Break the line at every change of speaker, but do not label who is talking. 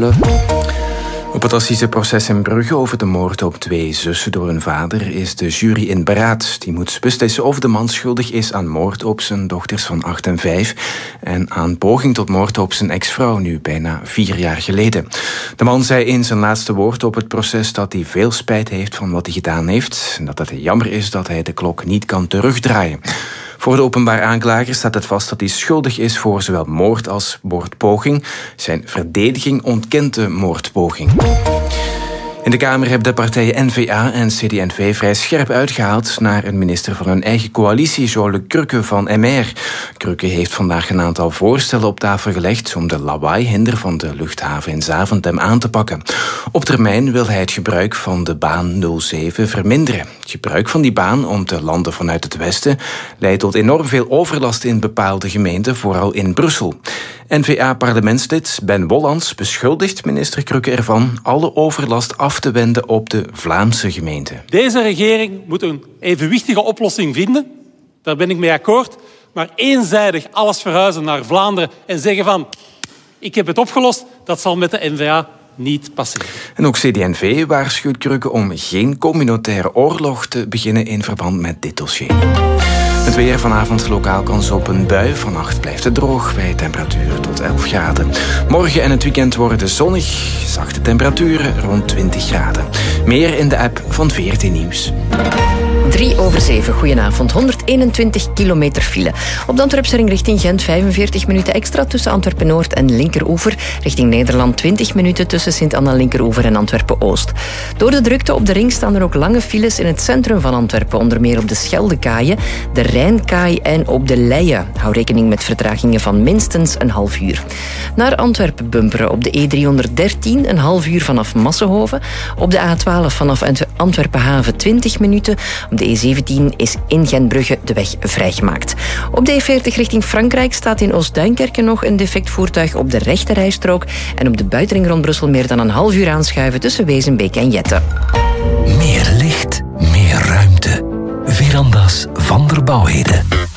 Op het assiseproces in Brugge over de moord op 2 zussen door hun vader is de jury in beraad. Die moet beslissen of de man schuldig is aan moord op zijn dochters van 8 en 5... en aan poging tot moord op zijn ex-vrouw, nu bijna 4 jaar geleden. De man zei in zijn laatste woord op het proces dat hij veel spijt heeft van wat hij gedaan heeft... en dat het jammer is dat hij de klok niet kan terugdraaien. Voor de openbaar aanklager staat het vast dat hij schuldig is voor zowel moord als moordpoging. Zijn verdediging ontkent de moordpoging. In de Kamer hebben de partijen N-VA en CD&V vrij scherp uitgehaald naar een minister van hun eigen coalitie, Jean-Luc Cruque van MR. Cruque heeft vandaag een aantal voorstellen op tafel gelegd om de lawaaihinder van de luchthaven in Zaventem aan te pakken. Op termijn wil hij het gebruik van de baan 07 verminderen. Het gebruik van die baan om te landen vanuit het westen leidt tot enorm veel overlast in bepaalde gemeenten, vooral in Brussel. N-VA-parlementslid Ben Wollands beschuldigt minister Cruque ervan alle overlast af te wenden op de Vlaamse gemeenten.
Deze regering moet een evenwichtige oplossing vinden. Daar ben ik mee akkoord. Maar eenzijdig alles verhuizen naar Vlaanderen en zeggen van ik heb het opgelost, dat zal met de N-VA niet passeren.
En ook CD&V waarschuwt Cruque om geen communautaire oorlog te beginnen in verband met dit dossier. Het weer vanavond lokaal kans op een bui. Vannacht blijft het droog bij temperaturen tot 11 graden. Morgen en het weekend worden zonnig. Zachte temperaturen rond 20 graden. Meer in de app van VRT Nieuws.
7:03, goedenavond. 121 kilometer file. Op de Antwerpse ring richting Gent 45 minuten extra tussen Antwerpen-Noord en Linkeroever. Richting Nederland 20 minuten tussen Sint-Anna-Linkeroever en Antwerpen-Oost. Door de drukte op de ring staan er ook lange files in het centrum van Antwerpen. Onder meer op de Scheldekaaien, de Rijnkaai en op de Leie. Hou rekening met vertragingen van minstens een half uur. Naar Antwerpen bumperen op de E313 een half uur vanaf Massenhoven. Op de A12 vanaf Antwerpen-Haven 20 minuten. Op de E17 is in Gentbrugge de weg vrijgemaakt. Op de E40 richting Frankrijk staat in Oost-Duinkerken nog een defect voertuig op de rechte rijstrook. En op de buitenring rond Brussel meer dan een half uur aanschuiven tussen Wezenbeek en Jette.
Meer licht, meer ruimte. Veranda's van der Bouwheden.